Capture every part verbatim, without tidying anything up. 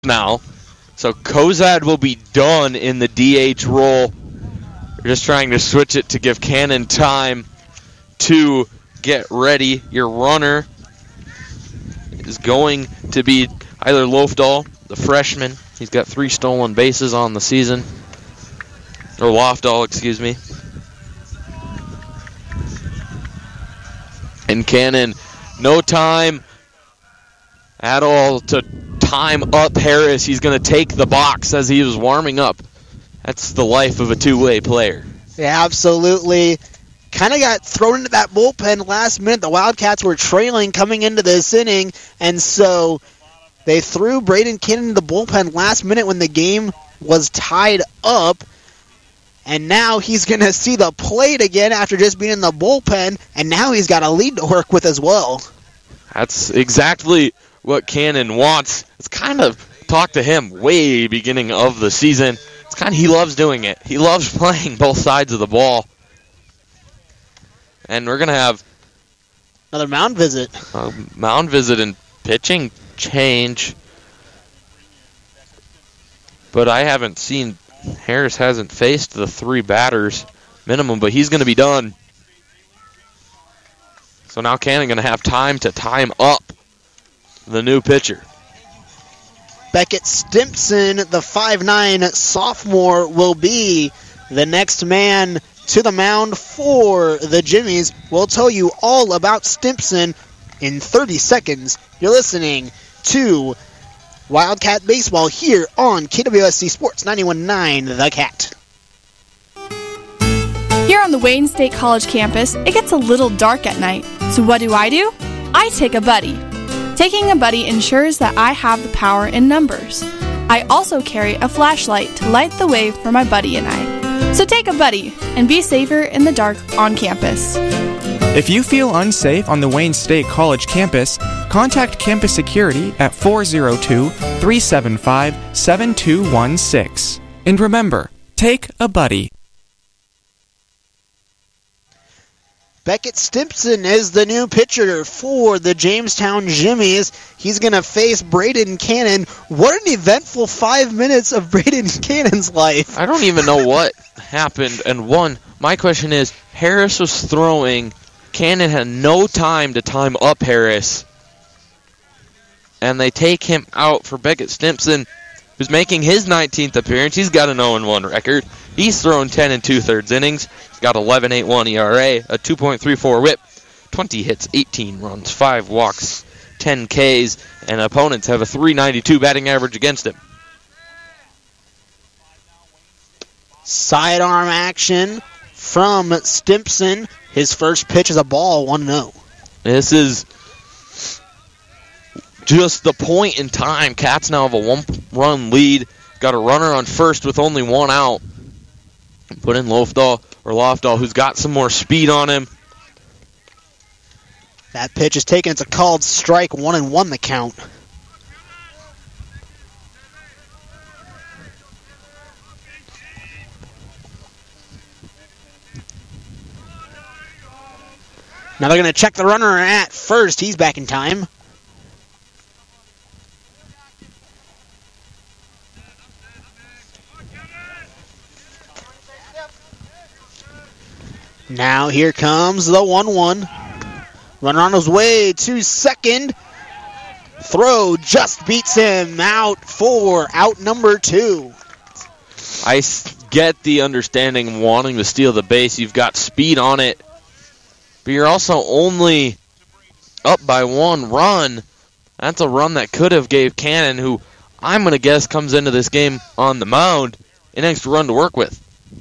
now. So Kozad will be done in the D H role. We're just trying to switch it to give Cannon time to get ready. Your runner is going to be Tyler Lofdahl, the freshman. He's got three stolen bases on the season. Or Lofdahl, excuse me. And Cannon, no time at all to time up Harris. He's going to take the box as he was warming up. That's the life of a two-way player. Yeah, absolutely. Kind of got thrown into that bullpen last minute. The Wildcats were trailing coming into this inning, and so they threw Braden Cannon into the bullpen last minute when the game was tied up. And now he's going to see the plate again after just being in the bullpen, and now he's got a lead to work with as well. That's exactly what Cannon wants. It's kind of talked to him way beginning of the season. It's kind of, he loves doing it. He loves playing both sides of the ball. And we're going to have another mound visit. A mound visit and pitching change. But I haven't seen, Harris hasn't faced the three batters minimum, but he's going to be done. So now Cannon going to have time to time up the new pitcher. Beckett Stimpson, the five nine sophomore, will be the next man to the mound for the Jimmies. We'll tell you all about Stimpson in thirty seconds. You're listening to Wildcat Baseball here on K W S C Sports ninety-one point nine The Cat. Here on the Wayne State College campus, it gets a little dark at night. So what do I do? I take a buddy. Taking a buddy ensures that I have the power in numbers. I also carry a flashlight to light the way for my buddy and I. So take a buddy and be safer in the dark on campus. If you feel unsafe on the Wayne State College campus, contact campus security at four oh two, three seven five, seven two one six. And remember, take a buddy. Beckett Stimpson is the new pitcher for the Jamestown Jimmies. He's going to face Braden Cannon. What an eventful five minutes of Braden Cannon's life. I don't even know what happened. And one, my question is, Harris was throwing. Cannon had no time to time up Harris. And they take him out for Beckett Stimpson, who's making his nineteenth appearance. He's got an oh and one record. He's thrown ten and two-thirds innings. He's got eleven point eight one E R A, a two point three four whip, twenty hits, eighteen runs, five walks, ten Ks, and opponents have a three ninety-two batting average against him. Sidearm action from Stimpson. His first pitch is a ball, one oh. This is just the point in time. Cats now have a one-run lead. Got a runner on first with only one out. Put in Lofdahl or Lofdahl, who's got some more speed on him. That pitch is taken. It's a called strike, one and one the count. Now they're going to check the runner at first. He's back in time. Now here comes the one one. Runner on his way to second. Throw just beats him out for out number two. I get the understanding of wanting to steal the base. You've got speed on it. But you're also only up by one run. That's a run that could have gave Cannon, who I'm going to guess comes into this game on the mound, an extra run to work with.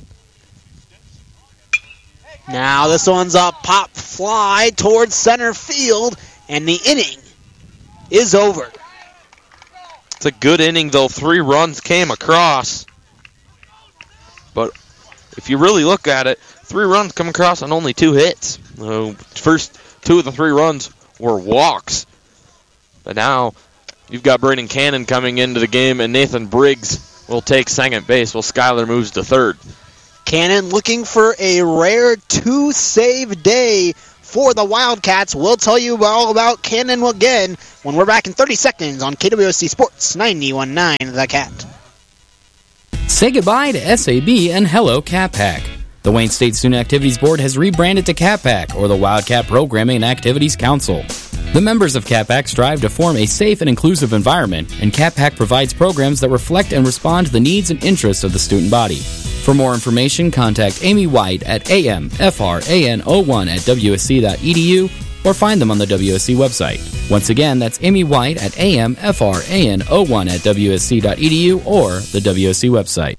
Now this one's a pop fly towards center field, and the inning is over. It's a good inning, though. Three runs came across. But if you really look at it, three runs come across on only two hits. The first two of the three runs were walks. But now you've got Braden Cannon coming into the game, and Nathan Briggs will take second base while Skyler moves to third. Cannon looking for a rare two-save day for the Wildcats. We'll tell you all about Cannon again when we're back in thirty seconds on K W S C Sports ninety-one point nine The Cat. Say goodbye to S A B and hello Cat-Pack. The Wayne State Student Activities Board has rebranded to Cat-Pack, or the Wildcat Programming and Activities Council. The members of Cat-Pack strive to form a safe and inclusive environment, and Cat-Pack provides programs that reflect and respond to the needs and interests of the student body. For more information, contact Amy White at A M F R A N zero one at W S C dot E D U or find them on the W S C website. Once again, that's Amy White at A M F R A N zero one at W S C dot E D U or the W S C website.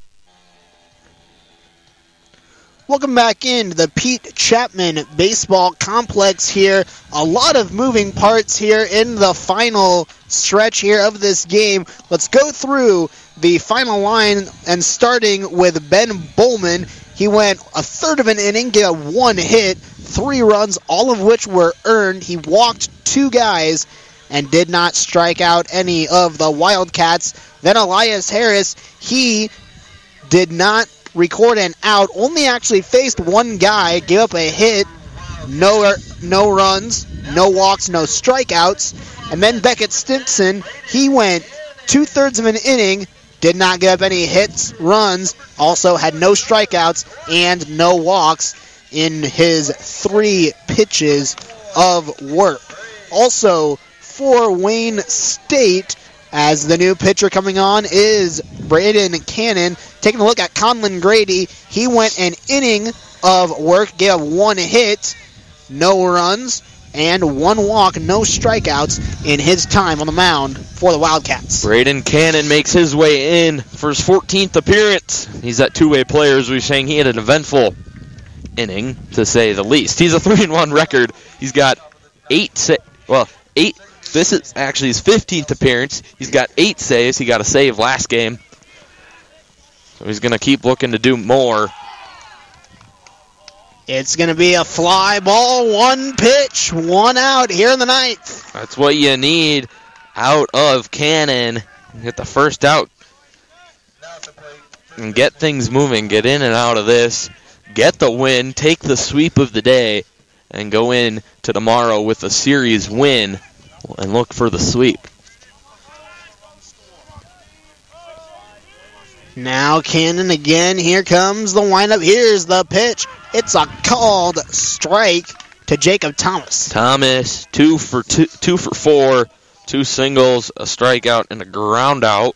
Welcome back into the Pete Chapman Baseball Complex here. A lot of moving parts here in the final stretch here of this game. Let's go through the final line, and starting with Ben Bowman. He went a third of an inning, gave one hit, three runs, all of which were earned. He walked two guys and did not strike out any of the Wildcats. Then Elias Harris, he did not record an out, only actually faced one guy, gave up a hit, no no runs, no walks, no strikeouts. And then Beckett Stinson, he went two-thirds of an inning, did not give up any hits, runs, also had no strikeouts and no walks in his three pitches of work. Also, for Wayne State, as the new pitcher coming on is Braden Cannon. Taking a look at Conlon Grady, he went an inning of work, gave one hit, no runs, and one walk, no strikeouts in his time on the mound for the Wildcats. Braden Cannon makes his way in for his fourteenth appearance. He's that two-way player, as we were saying. He had an eventful inning, to say the least. He's a three and one record. He's got eight, sa- well, eight. This is actually his fifteenth appearance. He's got eight saves. He got a save last game. So he's going to keep looking to do more. It's going to be a fly ball, one pitch, one out here in the ninth. That's what you need out of Cannon. Get the first out and get things moving. Get in and out of this. Get the win. Take the sweep of the day and go in to tomorrow with a series win and look for the sweep. Now Cannon again. Here comes the windup. Here's the pitch. It's a called strike to Jacob Thomas. Thomas, two for two, two for four, two singles, a strikeout, and a ground out.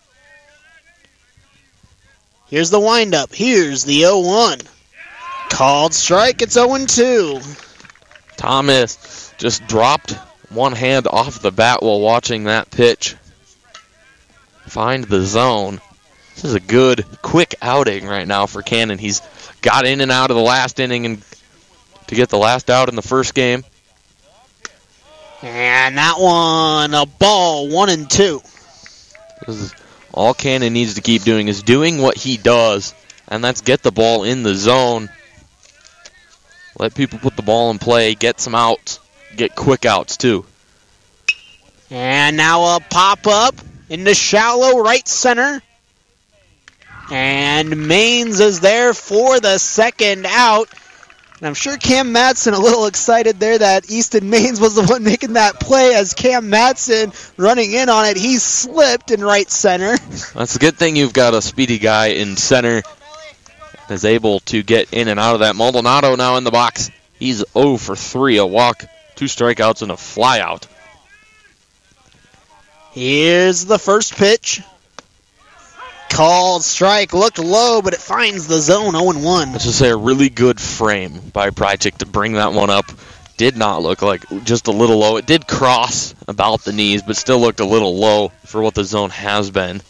Here's the windup. Here's the oh one. Called strike. It's oh and two. Thomas just dropped one hand off the bat while watching that pitch. Find the zone. This is a good, quick outing right now for Cannon. He's got in and out of the last inning and to get the last out in the first game. And that one, a ball, one and two. This is all Cannon needs to keep doing is doing what he does, and that's get the ball in the zone. Let people put the ball in play, get some outs, get quick outs too. And now a pop-up into shallow right center. And Maines is there for the second out. And I'm sure Cam Matson a little excited there that Easton Maines was the one making that play as Cam Matson running in on it. He slipped in right center. That's a good thing you've got a speedy guy in center. Is able to get in and out of that. Maldonado now in the box. He's oh for three, a walk, two strikeouts, and a flyout. Here's the first pitch. Called strike, looked low, but it finds the zone, oh and one. Let's just say a really good frame by Brychick to bring that one up. Did not look like just a little low. It did cross about the knees, but still looked a little low for what the zone has been.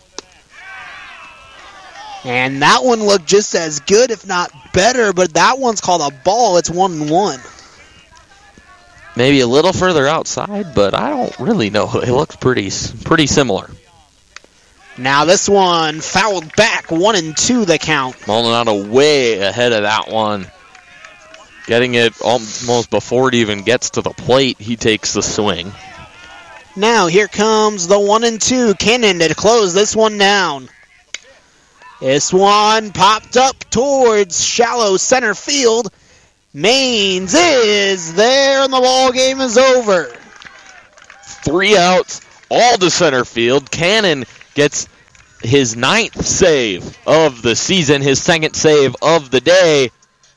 And that one looked just as good, if not better, but that one's called a ball. It's one and one. Maybe a little further outside, but I don't really know. It looks pretty, pretty similar. Now this one fouled back, one and two the count. Maldonado way ahead of that one. Getting it almost before it even gets to the plate, he takes the swing. Now here comes the one and two. Cannon to close this one down. This one popped up towards shallow center field. Maines is there, and the ball game is over. Three outs, all to center field. Cannon gets his ninth save of the season, his second save of the day.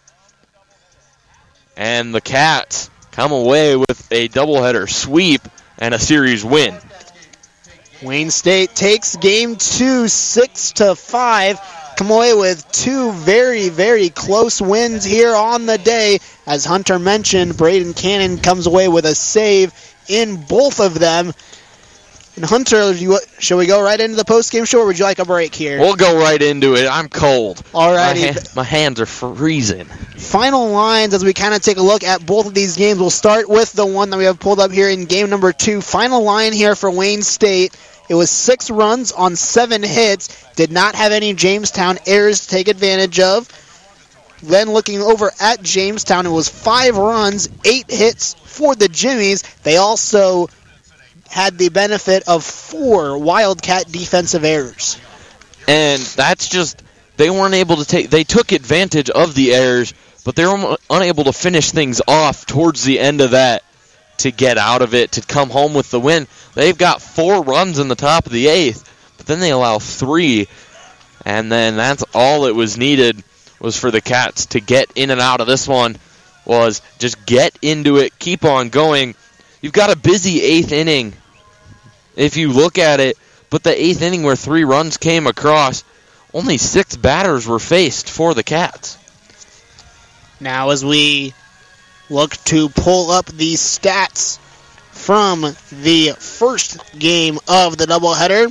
And the Cats come away with a doubleheader sweep and a series win. Wayne State takes game two, six to five. Come away with two very, very close wins here on the day. As Hunter mentioned, Braden Cannon comes away with a save in both of them. And Hunter, you, shall we go right into the post-game show, or would you like a break here? We'll go right into it. I'm cold. All righty. My, ha- my hands are freezing. Final lines as we kind of take a look at both of these games. We'll start with the one that we have pulled up here in game number two. Final line here for Wayne State. It was six runs on seven hits. Did not have any Jamestown errors to take advantage of. Then looking over at Jamestown, it was five runs, eight hits for the Jimmies. They also had the benefit of four Wildcat defensive errors. And that's just, they weren't able to take, they took advantage of the errors, but they were unable to finish things off towards the end of that to get out of it, to come home with the win. They've got four runs in the top of the eighth, but then they allow three, and then that's all it was needed was for the Cats to get in and out of this one, was just get into it, keep on going. You've got a busy eighth inning if you look at it, but the eighth inning where three runs came across, only six batters were faced for the Cats. Now as we look to pull up the stats from the first game of the doubleheader.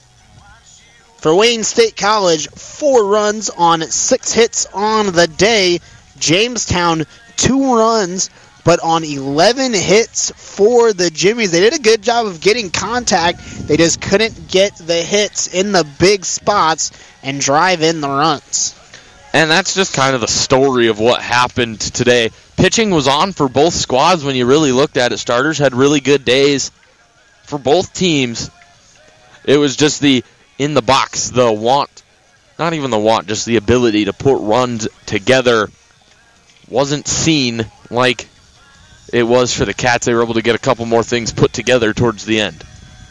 For Wayne State College, four runs on six hits on the day. Jamestown, two runs, but on eleven hits for the Jimmies. They did a good job of getting contact. They just couldn't get the hits in the big spots and drive in the runs. And that's just kind of the story of what happened today. Pitching was on for both squads when you really looked at it. Starters had really good days for both teams. It was just the, in the box, the want, not even the want, just the ability to put runs together wasn't seen like it was for the Cats. They were able to get a couple more things put together towards the end.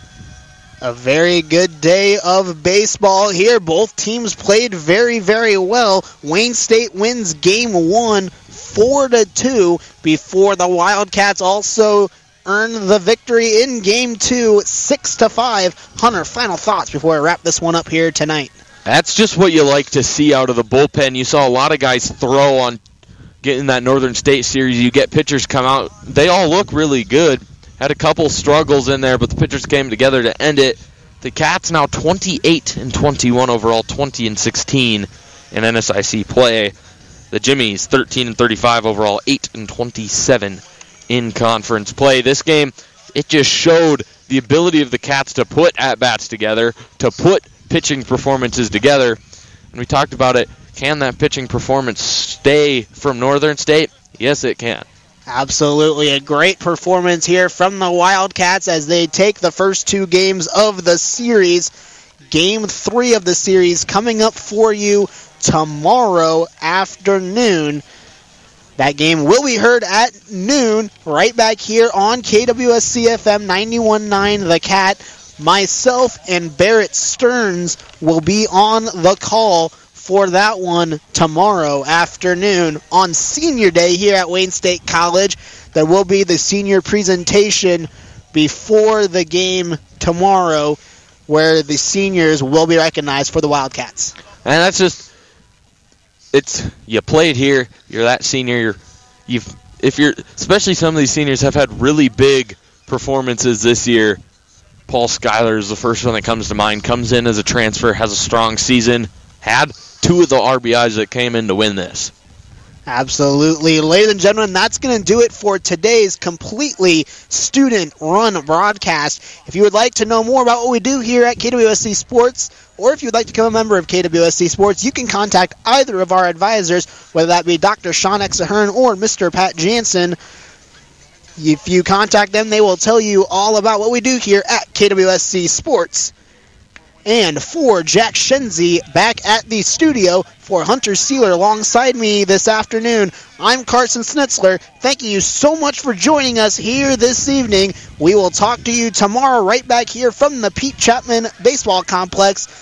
A very good day of baseball here. Both teams played very, very well. Wayne State wins game one, four to two, before the Wildcats also earn the victory in game two, six to five. Hunter, final thoughts before I wrap this one up here tonight. That's just what you like to see out of the bullpen. You saw a lot of guys throw on getting that Northern State series. You get pitchers come out. They all look really good. Had a couple struggles in there, but the pitchers came together to end it. The Cats now twenty-eight and twenty-one overall, twenty and sixteen in N S I C play. The Jimmies thirteen and thirty-five overall, eight and twenty-seven in conference play. This game, it just showed the ability of the Cats to put at-bats together, to put pitching performances together. And we talked about it. Can that pitching performance stay from Northern State? Yes, it can. Absolutely a great performance here from the Wildcats as they take the first two games of the series. Game three of the series coming up for you tomorrow afternoon. That game will be heard at noon right back here on K W S C F M ninety-one point nine The Cat. Myself and Barrett Stearns will be on the call for that one tomorrow afternoon on Senior Day here at Wayne State College. There will be the senior presentation before the game tomorrow where the seniors will be recognized for the Wildcats. And that's just, it's, you played here, you're that senior, you're, you've, if you're, especially some of these seniors have had really big performances this year. Paul Schuyler is the first one that comes to mind, comes in as a transfer, has a strong season, had two of the R B Is that came in to win this. Absolutely. Ladies and gentlemen, that's going to do it for today's completely student-run broadcast. If you would like to know more about what we do here at K W S C Sports, or if you would like to become a member of K W S C Sports, you can contact either of our advisors, whether that be Doctor Sean Exahern or Mister Pat Jansen. If you contact them, they will tell you all about what we do here at K W S C Sports. And for Jack Shenzi back at the studio, for Hunter Sealer alongside me this afternoon, I'm Carson Schnitzler. Thanking you so much for joining us here this evening. We will talk to you tomorrow right back here from the Pete Chapman Baseball Complex.